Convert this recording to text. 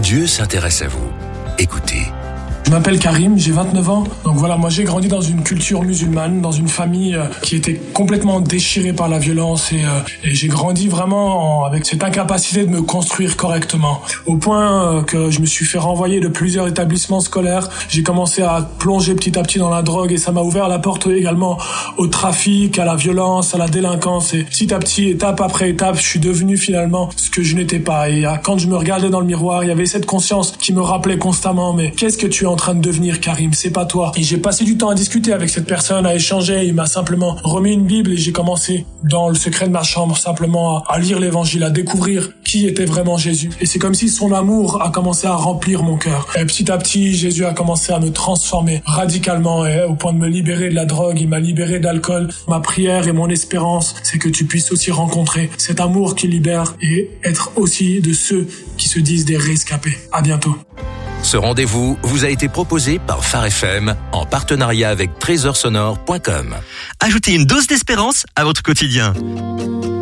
Dieu s'intéresse à vous. Écoutez. Je m'appelle Karim, j'ai 29 ans. Donc voilà, moi j'ai grandi dans une culture musulmane, dans une famille qui était complètement déchirée par la violence et j'ai grandi vraiment avec cette incapacité de me construire correctement. Au point que je me suis fait renvoyer de plusieurs établissements scolaires. J'ai commencé à plonger petit à petit dans la drogue et ça m'a ouvert la porte également au trafic, à la violence, à la délinquance. Et petit à petit, étape après étape, je suis devenu finalement ce que je n'étais pas. Et quand je me regardais dans le miroir, il y avait cette conscience qui me rappelait constamment, mais qu'est-ce que tu es en train de devenir, Karim, c'est pas toi. Et j'ai passé du temps à discuter avec cette personne, à échanger. Il m'a simplement remis une Bible et j'ai commencé dans le secret de ma chambre simplement à lire l'évangile, à découvrir qui était vraiment Jésus. Et c'est comme si son amour a commencé à remplir mon cœur. Et petit à petit, Jésus a commencé à me transformer radicalement et au point de me libérer de la drogue. Il m'a libéré d'alcool. Ma prière et mon espérance, c'est que tu puisses aussi rencontrer cet amour qui libère et être aussi de ceux qui se disent des rescapés. À bientôt. Ce rendez-vous vous a été proposé par Phare FM en partenariat avec trésorsonore.com. Ajoutez une dose d'espérance à votre quotidien.